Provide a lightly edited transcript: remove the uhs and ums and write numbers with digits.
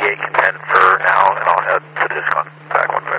98 can 10 for now, and I'll head to discon.